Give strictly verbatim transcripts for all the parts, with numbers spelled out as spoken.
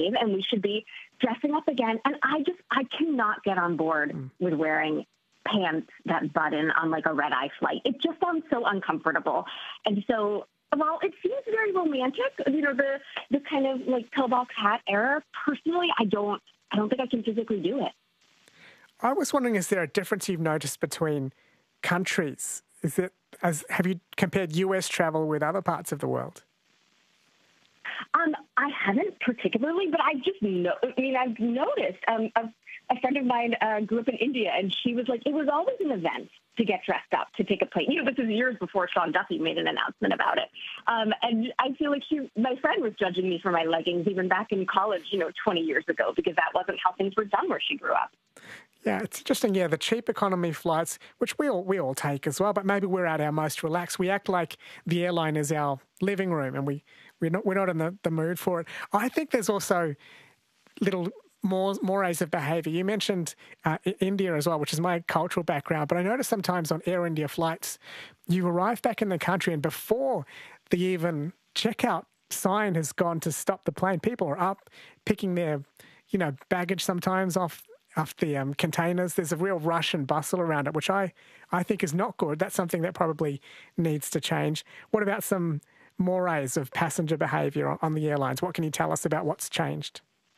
behave and we should be dressing up again. And I just, I cannot get on board mm. with wearing pants that button on like a red eye flight. It just sounds so uncomfortable. And so, while it seems very romantic, you know, the, the kind of like pillbox hat era, personally, I don't, I don't think I can physically do it. I was wondering, is there a difference you've noticed between countries? Is it, as have you compared U S travel with other parts of the world? Um, I haven't particularly, but I just know, I mean, I've noticed, um, a, a friend of mine uh, grew up in India, and she was like, it was always an event to get dressed up, to take a plane. You know, this is years before Sean Duffy made an announcement about it. Um, and I feel like she, my friend was judging me for my leggings even back in college, you know, twenty years ago, because that wasn't how things were done where she grew up. Yeah, it's interesting. Yeah, the cheap economy flights, which we all we all take as well, but maybe we're at our most relaxed. We act like the airline is our living room, and we we're not we're not in the, the mood for it. I think there's also little more mores of behaviour. You mentioned uh, India as well, which is my cultural background, but I notice sometimes on Air India flights, you arrive back in the country, and before the even checkout sign has gone to stop the plane, people are up picking their, you know, baggage sometimes off. off the um, containers. There's a real rush and bustle around it, which I, I think is not good. That's something that probably needs to change. What about some mores of passenger behaviour on, on the airlines? What can you tell us about what's changed?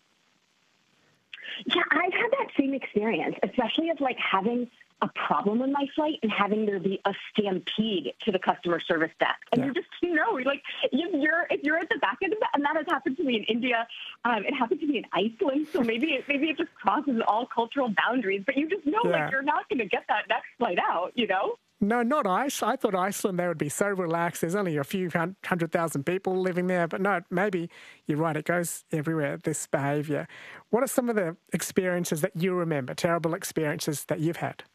Yeah, I've had that same experience, especially of like having a problem in my flight and having there be a stampede to the customer service desk. And yeah. you just, you know, like if you're, if you're at the back end of that, and that has happened to me in India, um, it happened to me in Iceland. So maybe it, maybe it just crosses all cultural boundaries, but you just know, yeah. like, you're not going to get that next flight out, you know? No, not Ice. I thought Iceland, they would be so relaxed. There's only a few hundred thousand people living there. But no, maybe you're right. It goes everywhere, this behaviour. What are some of the experiences that you remember, terrible experiences that you've had?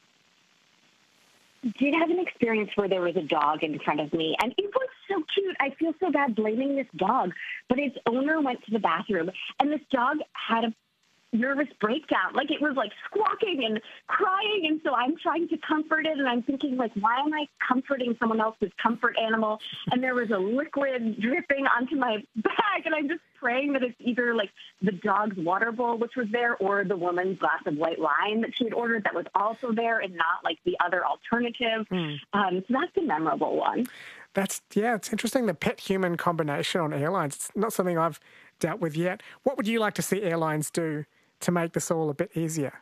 Did have an experience where there was a dog in front of me, and it was so cute. I feel so bad blaming this dog, but its owner went to the bathroom, and this dog had a nervous breakdown. Like, it was like squawking and crying, and so I'm trying to comfort it, and I'm thinking, like, why am I comforting someone else's comfort animal? And there was a liquid dripping onto my bag, and I'm just praying that it's either like the dog's water bowl, which was there, or the woman's glass of white wine that she had ordered that was also there, and not like the other alternative. Mm. Um, so that's a memorable one. That's, yeah, it's interesting, the pet-human combination on airlines. It's not something I've dealt with yet. What would you like to see airlines do to make this all a bit easier?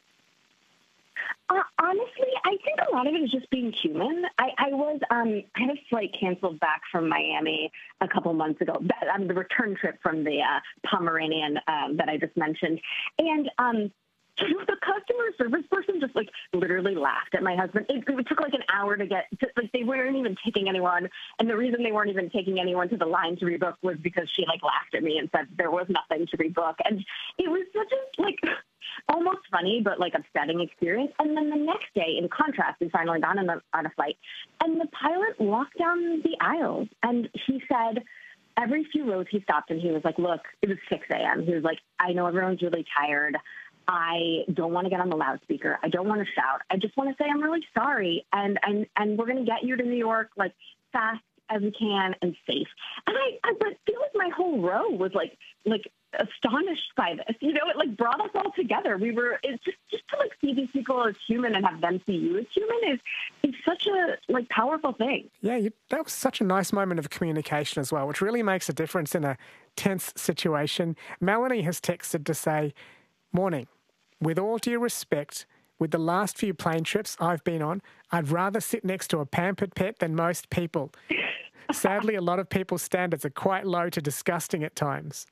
Uh, honestly, I think a lot of it is just being human. I, I was, um, I had a flight canceled back from Miami a couple months ago, um, the return trip from the uh, Pomeranian um, that I just mentioned. And um, the customer service person just, like, literally laughed at my husband. It, it took, like, an hour to get to, like, they weren't even taking anyone. And the reason they weren't even taking anyone to the line to rebook was because she, like, laughed at me and said there was nothing to rebook. And it was such a, like, almost funny, but, like, upsetting experience. And then the next day, in contrast, we finally got on a, on a flight, and the pilot walked down the aisles, and he said, every few rows he stopped, and he was like, look, it was six a.m. He was like, I know everyone's really tired. I don't want to get on the loudspeaker. I don't want to shout. I just want to say I'm really sorry, and and and we're going to get you to New York, like, fast as we can and safe. And I, I but feel like my whole row was like like astonished by this. You know, it like brought us all together. We were it's just just to like see these people as human and have them see you as human is is such a like powerful thing. Yeah, you, that was such a nice moment of communication as well, which really makes a difference in a tense situation. Melanie has texted to say, morning. With all due respect, with the last few plane trips I've been on, I'd rather sit next to a pampered pet than most people. Sadly, a lot of people's standards are quite low to disgusting at times.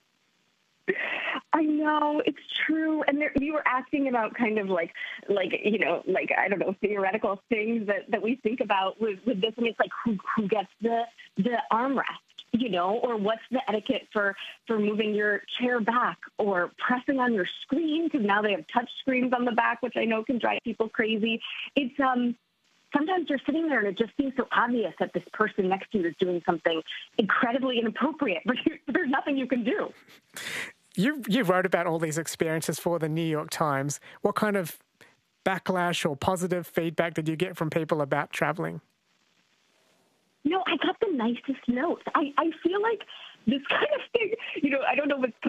I know, it's true. And there, you were asking about kind of like, like you know, like, I don't know, theoretical things that, that we think about with, with this. And it's like, who, who gets the, the armrest? You know, or what's the etiquette for, for moving your chair back or pressing on your screen? Because now they have touch screens on the back, which I know can drive people crazy. It's um, sometimes you're sitting there and it just seems so obvious that this person next to you is doing something incredibly inappropriate, but you, there's nothing you can do. You you wrote about all these experiences for the New York Times. What kind of backlash or positive feedback did you get from people about traveling? No, I got the nicest notes. I, I feel like this kind of thing, you know, I don't know if it's